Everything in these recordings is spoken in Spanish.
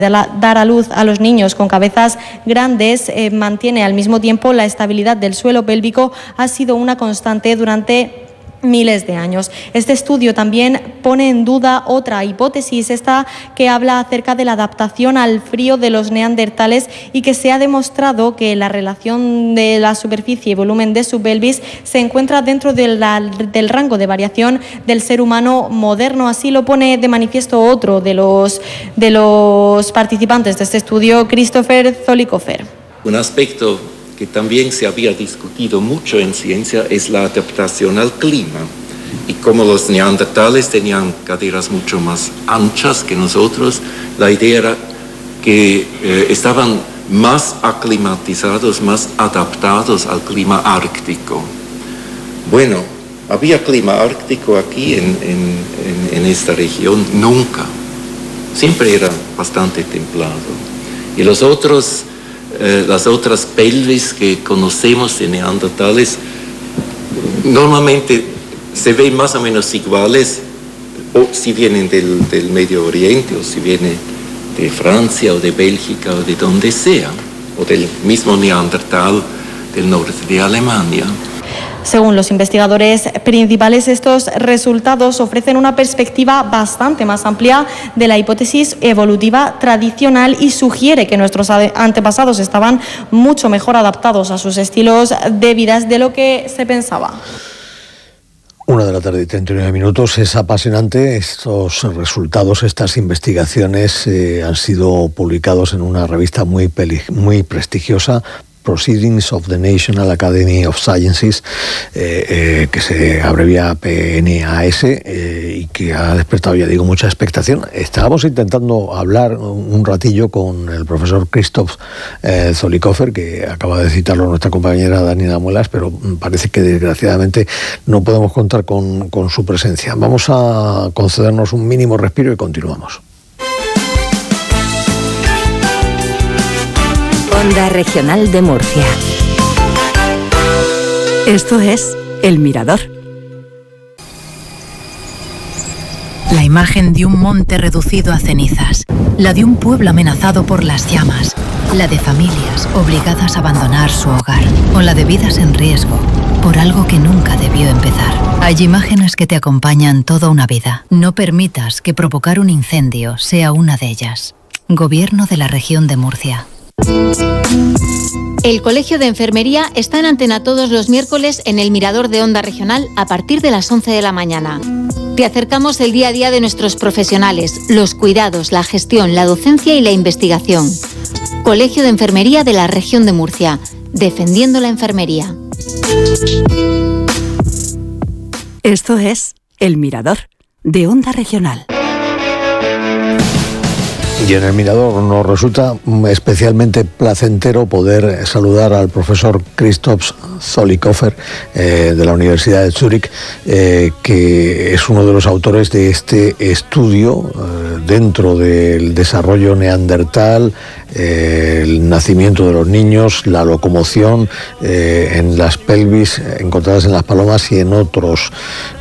Dar a luz a los niños con cabezas grandes mantiene al mismo tiempo la estabilidad del suelo pélvico, ha sido una constante durante miles de años. Este estudio también pone en duda otra hipótesis, esta que habla acerca de la adaptación al frío de los neandertales y que se ha demostrado que la relación de la superficie y volumen de su pelvis se encuentra dentro del rango de variación del ser humano moderno. Así lo pone de manifiesto otro de los participantes de este estudio, Christopher Zollikofer. Un aspecto que también se había discutido mucho en ciencia es la adaptación al clima. Y como los neandertales tenían caderas mucho más anchas que nosotros, la idea era que estaban más aclimatizados, más adaptados al clima ártico. Bueno, ¿había clima ártico aquí en esta región? Nunca. Siempre era bastante templado. Y las otras pelvis que conocemos de neandertales normalmente se ven más o menos iguales, o si vienen del Medio Oriente, o si vienen de Francia, o de Bélgica, o de donde sea, o del mismo neandertal del norte de Alemania. Según los investigadores principales, estos resultados ofrecen una perspectiva bastante más amplia de la hipótesis evolutiva tradicional y sugiere que nuestros antepasados estaban mucho mejor adaptados a sus estilos de vida de lo que se pensaba. 1:39 p.m. Es apasionante. Estos resultados, estas investigaciones han sido publicados en una revista muy prestigiosa, Proceedings of the National Academy of Sciences, que se abrevia PNAS, y que ha despertado, ya digo, mucha expectación. Estábamos intentando hablar un ratillo con el profesor Christoph Zollikofer, que acaba de citarlo nuestra compañera Daniela Muelas, pero parece que desgraciadamente no podemos contar con su presencia. Vamos a concedernos un mínimo respiro y continuamos. Onda Regional de Murcia. Esto es El Mirador. La imagen de un monte reducido a cenizas, la de un pueblo amenazado por las llamas, la de familias obligadas a abandonar su hogar, o la de vidas en riesgo por algo que nunca debió empezar. Hay imágenes que te acompañan toda una vida. No permitas que provocar un incendio sea una de ellas. Gobierno de la Región de Murcia. El Colegio de Enfermería está en antena todos los miércoles en el Mirador de Onda Regional a partir de las 11 de la mañana. Te acercamos el día a día de nuestros profesionales, los cuidados, la gestión, la docencia y la investigación. Colegio de Enfermería de la Región de Murcia, defendiendo la enfermería. Esto es El Mirador de Onda Regional. Y en el Mirador nos resulta especialmente placentero poder saludar al profesor Christoph Zollikofer de la Universidad de Zúrich, que es uno de los autores de este estudio dentro del desarrollo neandertal, el nacimiento de los niños, la locomoción en las pelvis encontradas en las palomas y en otros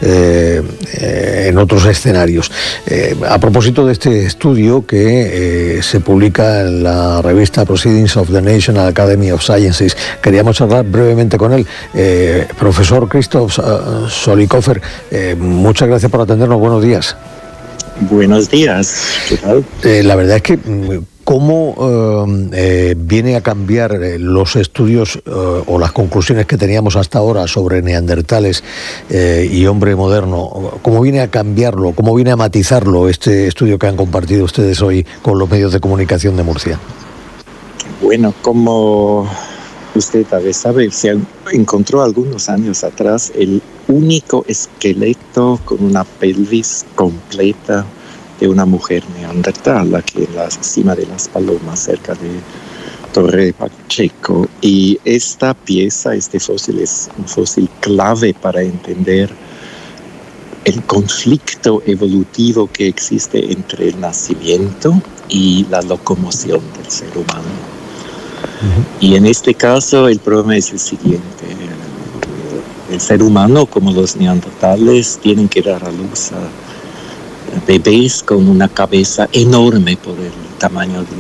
escenarios. A propósito de este estudio que se publica en la revista Proceedings of the National Academy of Sciences, queríamos charlar brevemente con él. Profesor Christoph Zollikofer, muchas gracias por atendernos. Buenos días. Buenos días, ¿qué tal? La verdad es que ¿cómo viene a cambiar los estudios o las conclusiones que teníamos hasta ahora sobre neandertales y hombre moderno? ¿Cómo viene a cambiarlo, cómo viene a matizarlo este estudio que han compartido ustedes hoy con los medios de comunicación de Murcia? Bueno, como usted tal vez sabe, se encontró algunos años atrás el único esqueleto con una pelvis completa de una mujer neandertal, aquí en la cima de las Palomas, cerca de Torre Pacheco. Y esta pieza, este fósil, es un fósil clave para entender el conflicto evolutivo que existe entre el nacimiento y la locomoción del ser humano. Y en este caso el problema es el siguiente: el ser humano, como los neandertales, tienen que dar a luz a bebés con una cabeza enorme tamaño